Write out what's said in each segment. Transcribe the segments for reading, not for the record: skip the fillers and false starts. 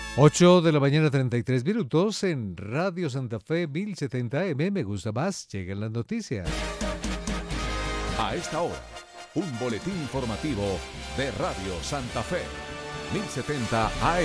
8 de la mañana, 33 minutos, en Radio Santa Fe 1070 AM. Me gusta más, llegan las noticias. A esta hora, un boletín informativo de Radio Santa Fe 1070 AM.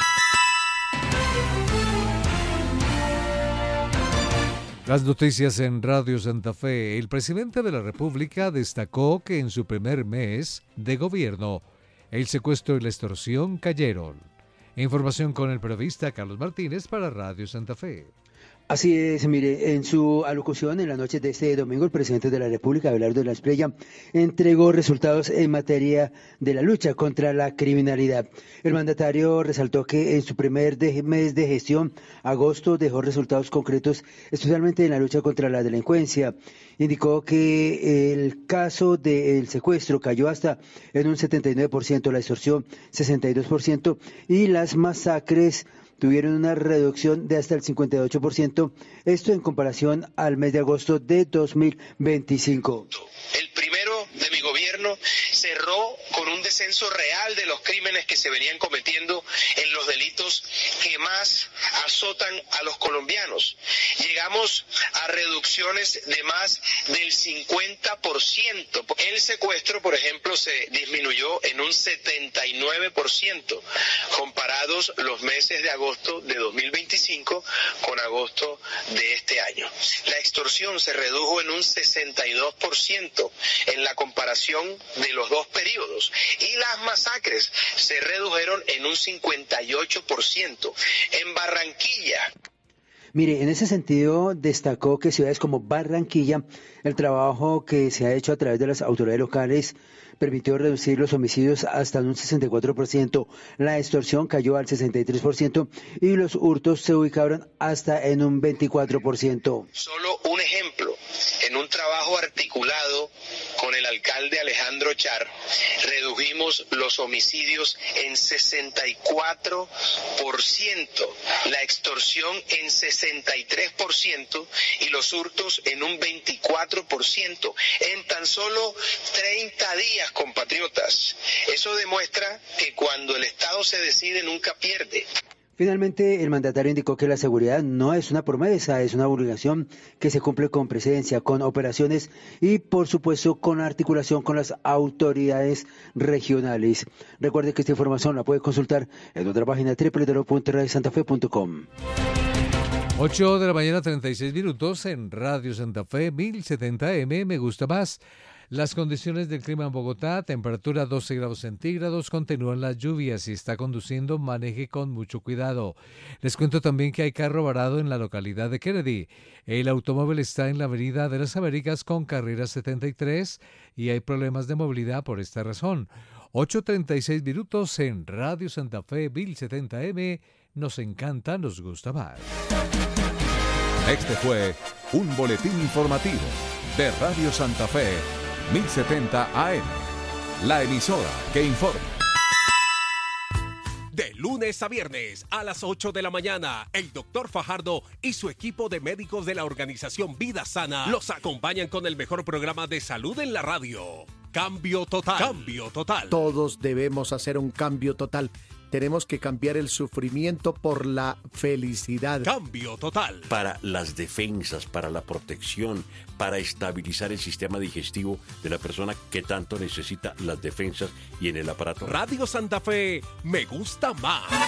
Las noticias en Radio Santa Fe. El presidente de la República destacó que en su primer mes de gobierno, el secuestro y la extorsión cayeron. Información con el periodista Carlos Martínez para Radio Santa Fe. Así es, mire, en su alocución en la noche de este domingo, el presidente de la República, Abelardo de la Espriella, entregó resultados en materia de la lucha contra la criminalidad. El mandatario resaltó que en su primer mes de gestión, agosto, dejó resultados concretos, especialmente en la lucha contra la delincuencia. Indicó que el caso del secuestro cayó hasta en un 79%, la extorsión 62% y las masacres tuvieron una reducción de hasta el 58%, esto en comparación al mes de agosto de 2025. El primero de mi gobierno cerró con un descenso real de los crímenes que se venían cometiendo en los delitos que más azotan a los colombianos. Llegamos a reducciones de más del 50%. El secuestro, por ejemplo, se disminuyó en un 79% comparados los meses de agosto de 2025 con agosto de este año. La extorsión se redujo en un 62% en la comparación de los dos periodos y las masacres se redujeron en un 58%. En Barranquilla. Mire, en ese sentido destacó que ciudades como Barranquilla, el trabajo que se ha hecho a través de las autoridades locales permitió reducir los homicidios hasta un 64%, la extorsión cayó al 63% y los hurtos se ubicaron hasta en un 24%. Solo un ejemplo, en un trabajo articulado con el alcalde Alejandro Char, redujimos los homicidios en 64%, la extorsión en 63% y los hurtos en un 24%, en tan solo 30 días, compatriotas. Eso demuestra que cuando el Estado se decide nunca pierde. Finalmente, el mandatario indicó que la seguridad no es una promesa, es una obligación que se cumple con presencia, con operaciones y, por supuesto, con articulación con las autoridades regionales. Recuerde que esta información la puede consultar en nuestra página www.radiosantafe.com. 8 de la mañana, 36 minutos, en Radio Santa Fe 1070 AM. Me gusta más. Las condiciones del clima en Bogotá, temperatura 12 grados centígrados, continúan las lluvias. Si está conduciendo, maneje con mucho cuidado. Les cuento también que hay carro varado en la localidad de Kennedy. El automóvil está en la avenida de las Américas con carrera 73 y hay problemas de movilidad por esta razón. 8:36 minutos en Radio Santa Fe 1070M. Nos encanta, nos gusta más. Este fue un boletín informativo de Radio Santa Fe 1070 AM, la emisora que informa. De lunes a viernes a las 8 de la mañana, el doctor Fajardo y su equipo de médicos de la organización Vida Sana los acompañan con el mejor programa de salud en la radio. Cambio total. Cambio total. Todos debemos hacer un cambio total. Tenemos que cambiar el sufrimiento por la felicidad. Cambio total. Para las defensas, para la protección, para estabilizar el sistema digestivo de la persona que tanto necesita las defensas y en el aparato. Radio Santa Fe, me gusta más.